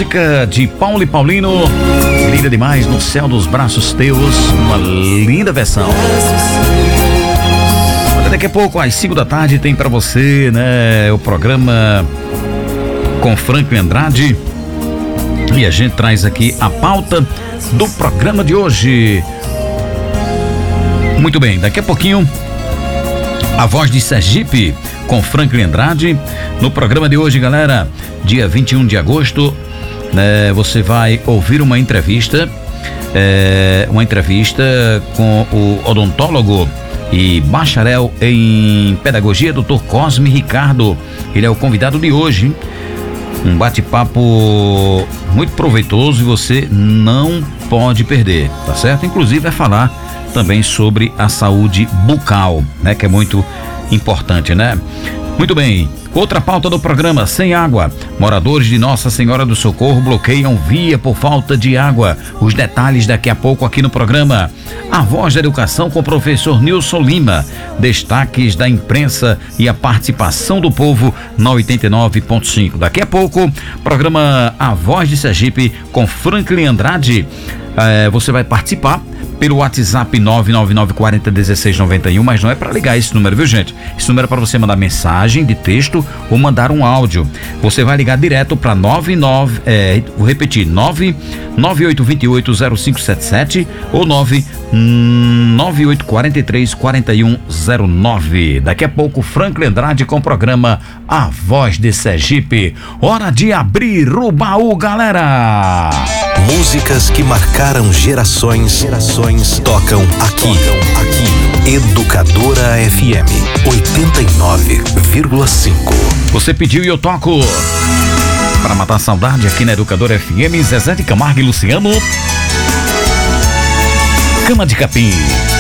música de Paulo e Paulino, linda demais, No Céu dos Braços Teus, uma linda versão. Olha, daqui a pouco, às 5 da tarde, tem pra você, né, o programa com Franklin Andrade. E a gente traz aqui a pauta do programa de hoje. Muito bem, daqui a pouquinho, a Voz de Sergipe com Franklin Andrade. No programa de hoje, galera, dia 21 de agosto, você vai ouvir uma entrevista com o odontólogo e bacharel em pedagogia, Dr. Cosme Ricardo. Ele é o convidado de hoje. Um bate-papo muito proveitoso e você não pode perder, tá certo? Inclusive vai falar também sobre a saúde bucal, né? Que é muito importante, né? Muito bem, outra pauta do programa, sem água. Moradores de Nossa Senhora do Socorro bloqueiam via por falta de água. Os detalhes daqui a pouco aqui no programa. A Voz da Educação com o professor Nilson Lima. Destaques da imprensa e a participação do povo na 89.5. Daqui a pouco, programa A Voz de Sergipe com Franklin Andrade. Você vai participar pelo WhatsApp 999401691, mas não é para ligar esse número, viu, gente? Esse número é para você mandar mensagem de texto ou mandar um áudio. Você vai ligar direto para vou repetir, 998280577 ou 998434109. Daqui a pouco, Franklin Andrade com o programa A Voz de Sergipe. Hora de abrir o baú, galera! Músicas que marcaram gerações tocam aqui. Educadora FM 89,5. Você pediu e eu toco. Para matar a saudade aqui na Educadora FM, Zezé de Camargo e Luciano. Cama de Capim.